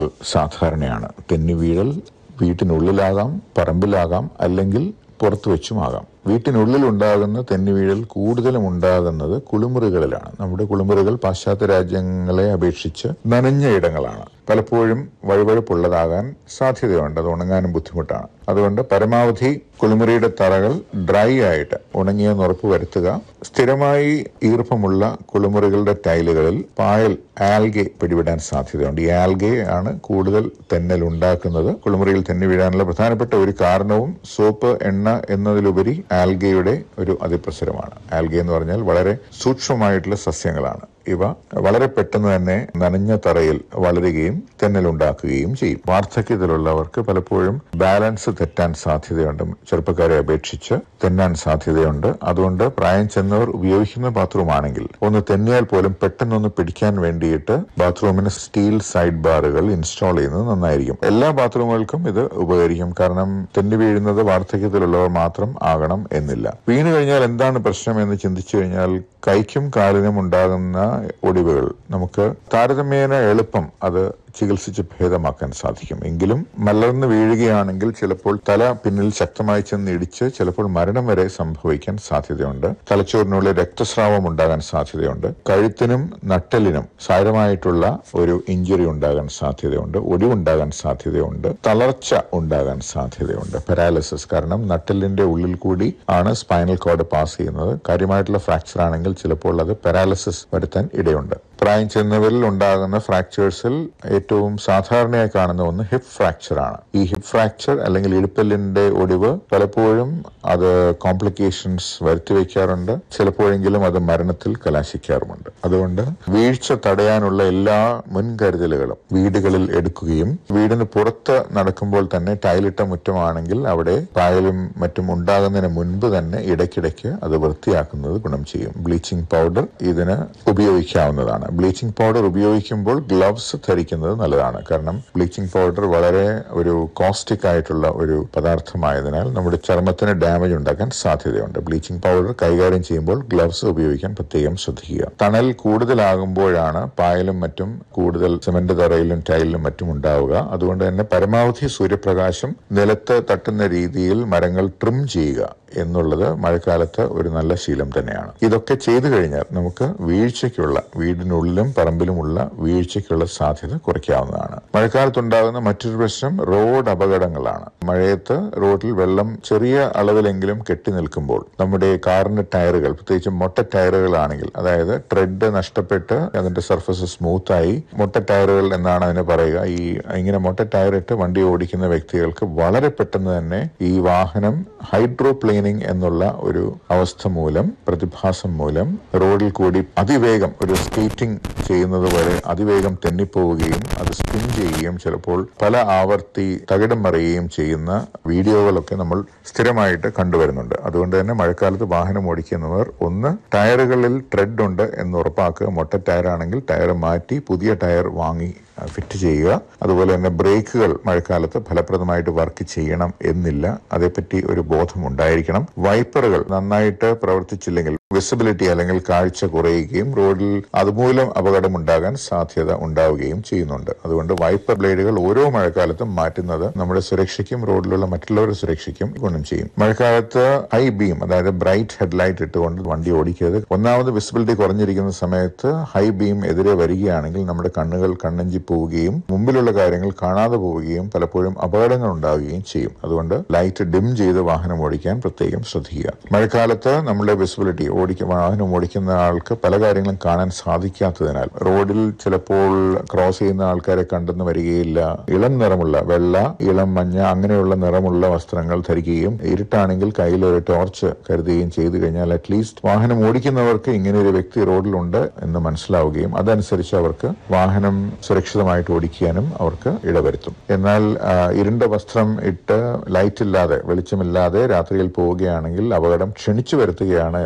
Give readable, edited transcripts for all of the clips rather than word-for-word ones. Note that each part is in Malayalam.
സാധാരണയാണ്. തെന്നി വീഴൽ വീട്ടിനുള്ളിലാകാം, പറമ്പിലാകാം, അല്ലെങ്കിൽ പുറത്തു വെച്ചുമാകാം. വീട്ടിനുള്ളിൽ ഉണ്ടാകുന്ന തെന്നിവീഴൽ കൂടുതലും ഉണ്ടാകുന്നത് കുളിമുറികളിലാണ്. നമ്മുടെ കുളിമുറികൾ പാശ്ചാത്യ രാജ്യങ്ങളെ അപേക്ഷിച്ച് നനഞ്ഞ ഇടങ്ങളാണ്. പലപ്പോഴും വഴുവഴുപ്പുള്ളതാകാൻ സാധ്യതയുണ്ട്. അത് ഉണങ്ങാനും ബുദ്ധിമുട്ടാണ്. അതുകൊണ്ട് പരമാവധി കുളിമുറിയുടെ തറകൾ ഡ്രൈ ആയിട്ട് ഉണങ്ങിയെന്ന് ഉറപ്പ് വരുത്തുക. സ്ഥിരമായി ഈർപ്പമുള്ള കുളിമുറികളുടെ ടൈലുകളിൽ പായൽ, ആൽഗെ പിടിപെടാൻ സാധ്യതയുണ്ട്. ഈ ആൽഗെ ആണ് കൂടുതൽ തെന്നൽ ഉണ്ടാക്കുന്നത്. കുളിമുറിയിൽ തെന്നി വീഴാനുള്ള പ്രധാനപ്പെട്ട ഒരു കാരണവും സോപ്പ്, എണ്ണ എന്നതിലുപരി ആൽഗയുടെ ഒരു അതിപ്രസരമാണ്. ആൽഗെ എന്ന് പറഞ്ഞാൽ വളരെ സൂക്ഷ്മമായിട്ടുള്ള സസ്യങ്ങളാണ്. ഇവ വളരെ പെട്ടെന്ന് തന്നെ നനഞ്ഞ തറയിൽ വളരുകയും തെന്നലുണ്ടാക്കുകയും ചെയ്യും. വാർദ്ധക്യത്തിലുള്ളവർക്ക് പലപ്പോഴും ബാലൻസ് തെറ്റാൻ സാധ്യതയുണ്ട്. ചെറുപ്പക്കാരെ അപേക്ഷിച്ച് തെന്നാൻ സാധ്യതയുണ്ട്. അതുകൊണ്ട് പ്രായം ചെന്നവർ ഉപയോഗിക്കുന്ന ബാത്റൂമാണെങ്കിൽ ഒന്ന് തെന്നിയാൽ പോലും പെട്ടെന്നൊന്ന് പിടിക്കാൻ വേണ്ടിയിട്ട് ബാത്റൂമിന് സ്റ്റീൽ സൈഡ് ബാറുകൾ ഇൻസ്റ്റാൾ ചെയ്യുന്നത് നന്നായിരിക്കും. എല്ലാ ബാത്റൂമുകൾക്കും ഇത് ഉപകരിക്കും. കാരണം തെന്നി വീഴുന്നത് വാർദ്ധക്യത്തിലുള്ളവർ മാത്രം ആകണം എന്നില്ല. വീണു കഴിഞ്ഞാൽ എന്താണ് പ്രശ്നം എന്ന് ചിന്തിച്ചു കഴിഞ്ഞാൽ കൈക്കും കാലിനും ഉണ്ടാകുന്ന ഒടിവുകൾ നമുക്ക് താരതമ്യേന എളുപ്പം അത് ചികിത്സിച്ച് ഭേദമാക്കാൻ സാധിക്കും. എങ്കിലും മലർന്ന് വീഴുകയാണെങ്കിൽ ചിലപ്പോൾ തല പിന്നിൽ ശക്തമായി ചെന്ന് ഇടിച്ച് ചിലപ്പോൾ മരണം വരെ സംഭവിക്കാൻ സാധ്യതയുണ്ട്. തലച്ചോറിനുള്ളിൽ രക്തസ്രാവം ഉണ്ടാകാൻ സാധ്യതയുണ്ട്. കഴുത്തിനും നട്ടലിനും സാരമായിട്ടുള്ള ഒരു ഇഞ്ചുറി ഉണ്ടാകാൻ സാധ്യതയുണ്ട്. ഒടിവുണ്ടാകാൻ സാധ്യതയുണ്ട്. തളർച്ച ഉണ്ടാകാൻ സാധ്യതയുണ്ട്. പാരാലിസിസ്. കാരണം നട്ടലിന്റെ ഉള്ളിൽ കൂടി ആണ് സ്പൈനൽ കോഡ് പാസ് ചെയ്യുന്നത്. കാര്യമായിട്ടുള്ള ഫ്രാക്ചർ ആണെങ്കിൽ ചിലപ്പോൾ അത് പാരാലിസിസ് വരുത്താൻ ഇടയുണ്ട്. പ്രായം ചെന്നവരിൽ ഉണ്ടാകുന്ന ഫ്രാക്ചേഴ്സിൽ ഏറ്റവും സാധാരണയായി കാണുന്ന ഒന്ന് ഹിപ്പ് ഫ്രാക്ചർ ആണ്. ഈ ഹിപ്പ് ഫ്രാക്ചർ അല്ലെങ്കിൽ ഇടുപ്പല്ലിന്റെ ഒടിവ് പലപ്പോഴും അത് കോംപ്ലിക്കേഷൻസ് വരുത്തിവെക്കാറുണ്ട്. ചിലപ്പോഴെങ്കിലും അത് മരണത്തിൽ കലാശിക്കാറുമുണ്ട്. അതുകൊണ്ട് വീഴ്ച തടയാനുള്ള എല്ലാ മുൻകരുതലുകളും വീടുകളിൽ എടുക്കുകയും വീടിന് പുറത്ത് നടക്കുമ്പോൾ തന്നെ ടൈലിട്ട മുറ്റമാണെങ്കിൽ അവിടെ പായലും മറ്റും ഉണ്ടാകുന്നതിന് മുൻപ് തന്നെ ഇടയ്ക്കിടയ്ക്ക് അത് വൃത്തിയാക്കുന്നത് ഗുണം ചെയ്യും. ബ്ലീച്ചിങ് പൗഡർ ഇതിന് ഉപയോഗിക്കാവുന്നതാണ്. ബ്ലീച്ചിങ് പൗഡർ ഉപയോഗിക്കുമ്പോൾ ഗ്ലവ്സ് ധരിക്കുന്നത് നല്ലതാണ്. കാരണം ബ്ലീച്ചിങ് പൗഡർ വളരെ ഒരു കോസ്റ്റിക് ആയിട്ടുള്ള ഒരു പദാർത്ഥമായതിനാൽ നമ്മുടെ ചർമ്മത്തിന് ഡാമേജ് ഉണ്ടാക്കാൻ സാധ്യതയുണ്ട്. ബ്ലീച്ചിങ് പൗഡർ കൈകാര്യം ചെയ്യുമ്പോൾ ഗ്ലവ്സ് ഉപയോഗിക്കാൻ പ്രത്യേകം ശ്രദ്ധിക്കുക. തണൽ കൂടുതലാകുമ്പോഴാണ് പായലും മറ്റും കൂടുതൽ സിമന്റ് തറയിലും ടൈലിലും മറ്റും ഉണ്ടാവുക. അതുകൊണ്ട് തന്നെ പരമാവധി സൂര്യപ്രകാശം നിലത്ത് തട്ടുന്ന രീതിയിൽ മരങ്ങൾ ട്രിം ചെയ്യുക എന്നുള്ളത് മഴക്കാലത്ത് ഒരു നല്ല ശീലം തന്നെയാണ്. ഇതൊക്കെ ചെയ്തു കഴിഞ്ഞാൽ നമുക്ക് വീഴ്ചയ്ക്കുള്ള വീടിനുള്ളിലും പറമ്പിലുമുള്ള വീഴ്ചയ്ക്കുള്ള സാധ്യത കുറയ്ക്കാവുന്നതാണ്. മഴക്കാലത്തുണ്ടാകുന്ന മറ്റൊരു പ്രശ്നം റോഡ് അപകടങ്ങളാണ്. മഴയത്ത് റോഡിൽ വെള്ളം ചെറിയ അളവിലെങ്കിലും കെട്ടി നിൽക്കുമ്പോൾ നമ്മുടെ കാറിന്റെ ടയറുകൾ, പ്രത്യേകിച്ച് മൊട്ട ടയറുകളാണെങ്കിൽ, അതായത് ട്രെഡ് നഷ്ടപ്പെട്ട് അതിന്റെ സർഫസ് സ്മൂത്തായി മൊട്ട ടയറുകൾ എന്നാണ് അതിന് പറയുക. ഇങ്ങനെ മൊട്ട ടയർ ഇട്ട് വണ്ടി ഓടിക്കുന്ന വ്യക്തികൾക്ക് വളരെ പെട്ടെന്ന് തന്നെ ഈ വാഹനം ഹൈഡ്രോപ്ലെയിനിങ് എന്നുള്ള ഒരു അവസ്ഥ മൂലം, പ്രതിഭാസം മൂലം റോഡിൽ കൂടി അതിവേഗം ഒരു സ്കേറ്റിംഗ് ചെയ്യുന്നത് വരെ അതിവേഗം തെന്നിപ്പോവുകയും അത് സ്പിൻ ചെയ്യുകയും ചിലപ്പോൾ പല ആവർത്തി തകിടം മറിയുകയും ചെയ്യുന്ന വീഡിയോകളൊക്കെ നമ്മൾ സ്ഥിരമായിട്ട് കണ്ടുവരുന്നുണ്ട്. അതുകൊണ്ട് തന്നെ മഴക്കാലത്ത് വാഹനം ഓടിക്കുന്നവർ ഒന്ന് ടയറുകളിൽ ട്രെഡ് ഉണ്ട് എന്ന് ഉറപ്പാക്കുക. മൊട്ട ടയറാണെങ്കിൽ ടയർ മാറ്റി പുതിയ ടയർ വാങ്ങി ഫിറ്റ് ചെയ്യുക. അതുപോലെ തന്നെ ബ്രേക്കുകൾ മഴക്കാലത്ത് ഫലപ്രദമായിട്ട് വർക്ക് ചെയ്യണം എന്നില്ല. അതേപ്പറ്റി ഒരു ബോധം ഉണ്ടായിരിക്കണം. വൈപ്പറുകൾ നന്നായിട്ട് പ്രവർത്തിച്ചില്ലെങ്കിൽ വിസിബിലിറ്റി അല്ലെങ്കിൽ കാഴ്ച കുറയുകയും റോഡിൽ അതുമൂലം അപകടമുണ്ടാകാൻ സാധ്യത ഉണ്ടാവുകയും ചെയ്യുന്നുണ്ട്. അതുകൊണ്ട് വൈപ്പർ ബ്ലേഡുകൾ ഓരോ മഴക്കാലത്തും മാറ്റുന്നത് നമ്മുടെ സുരക്ഷയ്ക്കും റോഡിലുള്ള മറ്റുള്ളവരുടെ സുരക്ഷയ്ക്കും ഗുണം ചെയ്യും. മഴക്കാലത്ത് ഹൈ ബീം, അതായത് ബ്രൈറ്റ് ഹെഡ്ലൈറ്റ് ഇട്ടുകൊണ്ട് വണ്ടി ഓടിക്കരുത്. ഒന്നാമത് വിസിബിലിറ്റി കുറഞ്ഞിരിക്കുന്ന സമയത്ത് ഹൈ ബീം എതിരെ വരികയാണെങ്കിൽ നമ്മുടെ കണ്ണുകൾ കണ്ണഞ്ചി പോവുകയും മുമ്പിലുള്ള കാര്യങ്ങൾ കാണാതെ പോവുകയും പലപ്പോഴും അപകടങ്ങൾ ഉണ്ടാവുകയും ചെയ്യും. അതുകൊണ്ട് ലൈറ്റ് ഡിം ചെയ്ത് വാഹനം ഓടിക്കാൻ പ്രത്യേകം ശ്രദ്ധിക്കുക. മഴക്കാലത്ത് നമ്മുടെ വിസിബിലിറ്റി വാഹനം ഓടിക്കുന്ന ആൾക്ക് പല കാര്യങ്ങളും കാണാൻ സാധിക്കാത്തതിനാൽ റോഡിൽ ചിലപ്പോൾ ക്രോസ് ചെയ്യുന്ന ആൾക്കാരെ കണ്ടെന്ന് വരികയില്ല. ഇളം നിറമുള്ള വെള്ള, ഇളം മഞ്ഞ അങ്ങനെയുള്ള നിറമുള്ള വസ്ത്രങ്ങൾ ധരിക്കുകയും ഇരുട്ടാണെങ്കിൽ കയ്യിൽ ഒരു ടോർച്ച് കരുതുകയും ചെയ്തു കഴിഞ്ഞാൽ അറ്റ്ലീസ്റ്റ് വാഹനം ഓടിക്കുന്നവർക്ക് ഇങ്ങനെ ഒരു വ്യക്തി റോഡിലുണ്ട് എന്ന് മനസ്സിലാവുകയും അതനുസരിച്ച് അവർക്ക് വാഹനം സുരക്ഷിതമായിട്ട് ഓടിക്കാനും അവർക്ക് ഇടവരുത്തും. എന്നാൽ ഇരുണ്ട വസ്ത്രം ഇട്ട് ലൈറ്റ് ഇല്ലാതെ, വെളിച്ചമില്ലാതെ രാത്രിയിൽ പോവുകയാണെങ്കിൽ അപകടം ക്ഷണിച്ചു വരുത്തുകയാണ് എന്ന് പറയാം.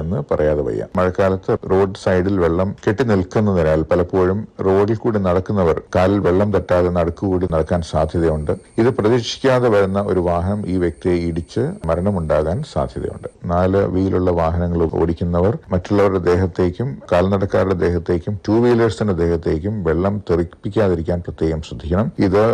പറയാതെ വയ്യ. മഴക്കാലത്ത് റോഡ് സൈഡിൽ വെള്ളം കെട്ടി നിൽക്കുന്നതിനാൽ പലപ്പോഴും റോഡിൽ കൂടി നടക്കുന്നവർ കാലിൽ വെള്ളം തട്ടാതെ നടുക്കുകൂടി നടക്കാൻ സാധ്യതയുണ്ട്. ഇത് പ്രതീക്ഷിക്കാതെ വരുന്ന ഒരു വാഹനം ഈ വ്യക്തിയെ ഇടിച്ച് മരണമുണ്ടാകാൻ സാധ്യതയുണ്ട്. 4 വീലുള്ള വാഹനങ്ങൾ ഓടിക്കുന്നവർ മറ്റുള്ളവരുടെ ദേഹത്തേക്കും കാൽനടക്കാരുടെ ദേഹത്തേക്കും 2 വീലേഴ്സിന്റെ ദേഹത്തേക്കും വെള്ളം തെറിപ്പിക്കാതിരിക്കാൻ പ്രത്യേകം ശ്രദ്ധിക്കണം. ഇത്